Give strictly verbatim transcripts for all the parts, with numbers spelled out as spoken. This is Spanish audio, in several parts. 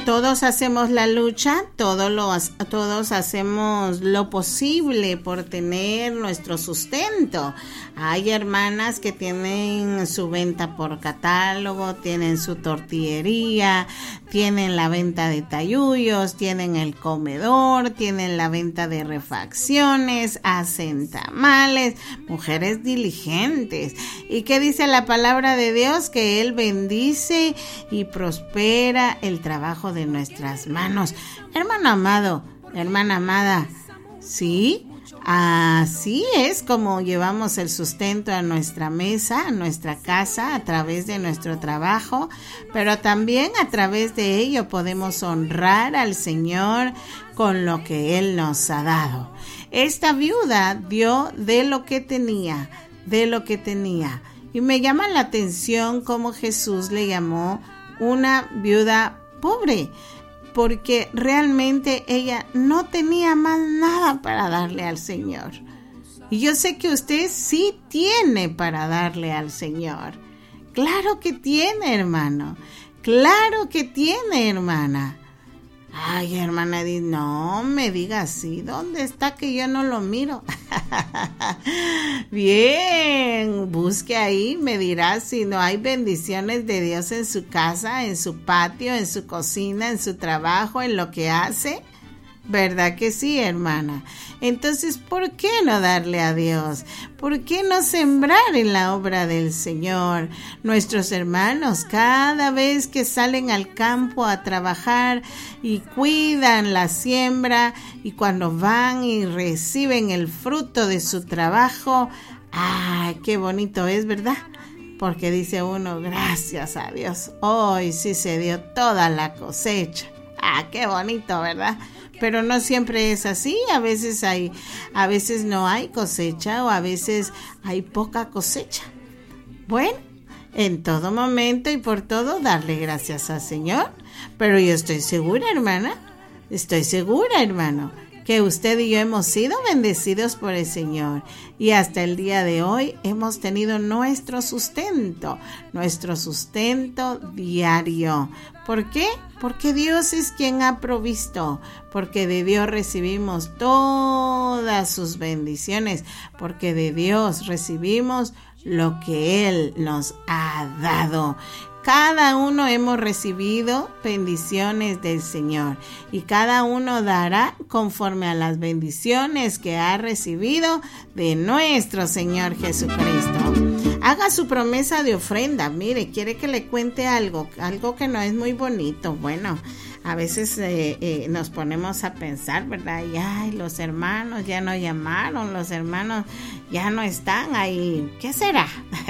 Todos hacemos la lucha, todos, lo, todos hacemos lo posible por tener nuestro sustento. Hay hermanas que tienen su venta por catálogo, tienen su tortillería, tienen la venta de tayuyos, tienen el comedor, tienen la venta de refacciones, hacen tamales, mujeres diligentes. ¿Y qué dice la palabra de Dios? Que Él bendice y prospera el trabajo de nuestras manos. Hermano amado, hermana amada, ¿sí? Así es como llevamos el sustento a nuestra mesa, a nuestra casa, a través de nuestro trabajo, pero también a través de ello podemos honrar al Señor con lo que Él nos ha dado. Esta viuda dio de lo que tenía, de lo que tenía. Y me llama la atención cómo Jesús le llamó una viuda pobre, porque realmente ella no tenía más nada para darle al Señor. Y yo sé que usted sí tiene para darle al Señor. Claro que tiene, hermano. Claro que tiene, hermana. Ay, hermana, no me diga así. ¿Dónde está que yo no lo miro? Bien, busque ahí, me dirá si no hay bendiciones de Dios en su casa, en su patio, en su cocina, en su trabajo, en lo que hace. ¿Verdad que sí, hermana? Entonces, ¿por qué no darle a Dios? ¿Por qué no sembrar en la obra del Señor? Nuestros hermanos, cada vez que salen al campo a trabajar y cuidan la siembra, y cuando van y reciben el fruto de su trabajo, ¡ay, qué bonito es!, ¿verdad? Porque dice uno, gracias a Dios, hoy sí se dio toda la cosecha. ¡Ah, qué bonito!, ¿verdad? Pero no siempre es así, a veces hay, a veces no hay cosecha o a veces hay poca cosecha. Bueno, en todo momento y por todo darle gracias al Señor, pero yo estoy segura, hermana, estoy segura, hermano, que usted y yo hemos sido bendecidos por el Señor y hasta el día de hoy hemos tenido nuestro sustento, nuestro sustento diario. ¿Por qué? Porque Dios es quien ha provisto, porque de Dios recibimos todas sus bendiciones, porque de Dios recibimos lo que Él nos ha dado. Cada uno hemos recibido bendiciones del Señor y cada uno dará conforme a las bendiciones que ha recibido de nuestro Señor Jesucristo. Haga su promesa de ofrenda. Mire, quiere que le cuente algo, algo que no es muy bonito. Bueno, a veces eh, eh, nos ponemos a pensar, ¿verdad? Y ay, los hermanos ya no llamaron, los hermanos ya no están ahí. ¿Qué será?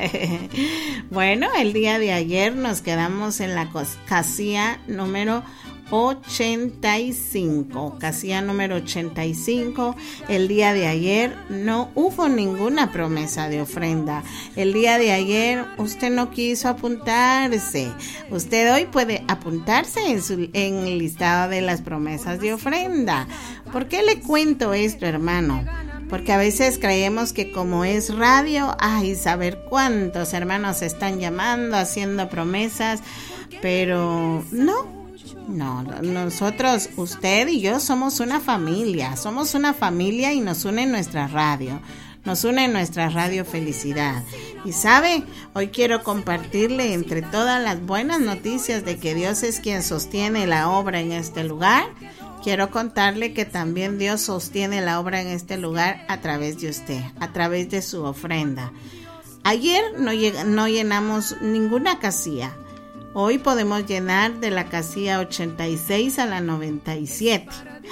Bueno, el día de ayer nos quedamos en la casilla número ochenta y cinco, casilla número ochenta y cinco. El día de ayer no hubo ninguna promesa de ofrenda. El día de ayer usted no quiso apuntarse. Usted hoy puede apuntarse en, su, en el listado de las promesas de ofrenda. ¿Por qué le cuento esto, hermano? Porque a veces creemos que como es radio, ay, saber cuántos hermanos están llamando, haciendo promesas, pero no. No, nosotros, usted y yo somos una familia, somos una familia y nos une nuestra radio, nos une nuestra radio Felicidad. Y sabe, hoy quiero compartirle entre todas las buenas noticias de que Dios es quien sostiene la obra en este lugar, quiero contarle que también Dios sostiene la obra en este lugar a través de usted, a través de su ofrenda. Ayer no, lleg- no llenamos ninguna casilla. Hoy podemos llenar de la casilla ochenta y seis a la noventa y siete.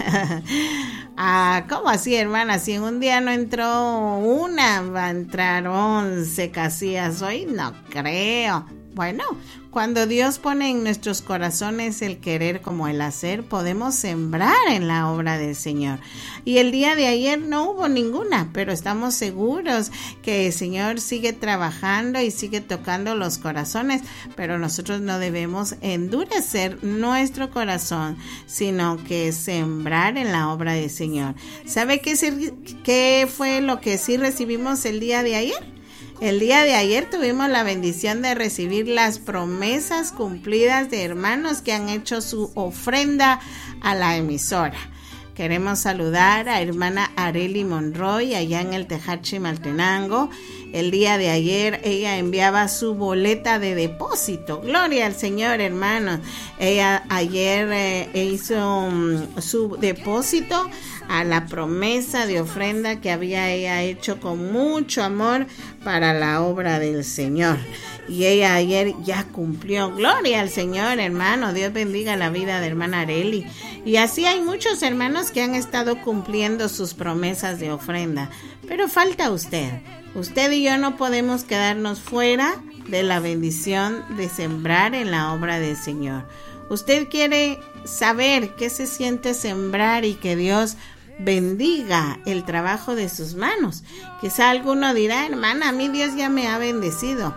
Ah, ¿cómo así, hermana? Si en un día no entró una, va a entrar once casillas hoy, no creo. Bueno, cuando Dios pone en nuestros corazones el querer como el hacer, podemos sembrar en la obra del Señor. Y el día de ayer no hubo ninguna, pero estamos seguros que el Señor sigue trabajando y sigue tocando los corazones, pero nosotros no debemos endurecer nuestro corazón, sino que sembrar en la obra del Señor. ¿Sabe qué, qué fue lo que sí recibimos el día de ayer? El día de ayer tuvimos la bendición de recibir las promesas cumplidas de hermanos que han hecho su ofrenda a la emisora. Queremos saludar a hermana Areli Monroy allá en el Tejachi Maltenango. El día de ayer ella enviaba su boleta de depósito. Gloria al Señor, hermanos. Ella ayer eh, hizo um, su depósito a la promesa de ofrenda que había ella hecho con mucho amor para la obra del Señor. Y ella ayer ya cumplió. Gloria al Señor, hermano. Dios bendiga la vida de hermana Areli. Y así hay muchos hermanos que han estado cumpliendo sus promesas de ofrenda. Pero falta usted. Usted y yo no podemos quedarnos fuera de la bendición de sembrar en la obra del Señor. Usted quiere saber qué se siente sembrar y que Dios bendiga el trabajo de sus manos. Quizá alguno dirá, hermana, a mí Dios ya me ha bendecido.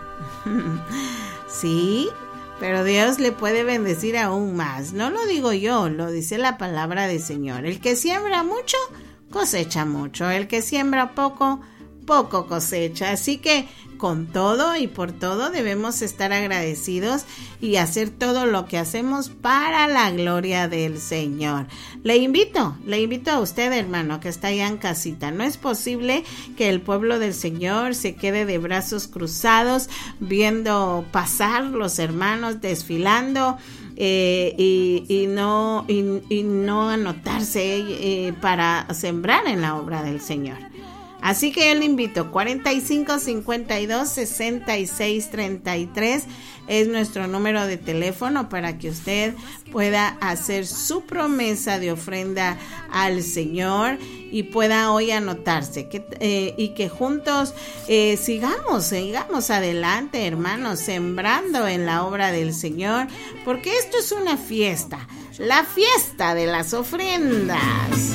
Sí, pero Dios le puede bendecir aún más. No lo digo yo, lo dice la palabra del Señor. El que siembra mucho, cosecha mucho. El que siembra poco, poco cosecha. Así que con todo y por todo debemos estar agradecidos y hacer todo lo que hacemos para la gloria del Señor. Le invito, le invito a usted, hermano, que está allá en casita. No es posible que el pueblo del Señor se quede de brazos cruzados viendo pasar los hermanos desfilando eh, y, y, no, y, y no anotarse eh, para sembrar en la obra del Señor. Así que yo le invito, cuarenta y cinco cincuenta y dos sesenta y seis treinta y tres es nuestro número de teléfono para que usted pueda hacer su promesa de ofrenda al Señor y pueda hoy anotarse que, eh, y que juntos eh, sigamos, sigamos adelante, hermanos, sembrando en la obra del Señor, porque esto es una fiesta, la fiesta de las ofrendas.